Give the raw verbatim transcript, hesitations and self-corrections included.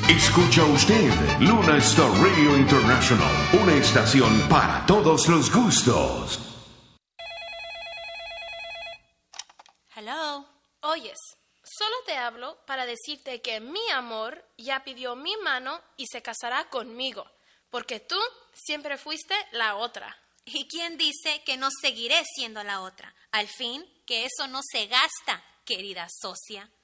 Escucha usted Luna Star Radio International, una estación para todos los gustos. Hello. Oyes, solo te hablo para decirte que mi amor ya pidió mi mano y se casará conmigo, porque tú siempre fuiste la otra. ¿Y quién dice que no seguiré siendo la otra? Al fin, que eso no se gasta, querida socia.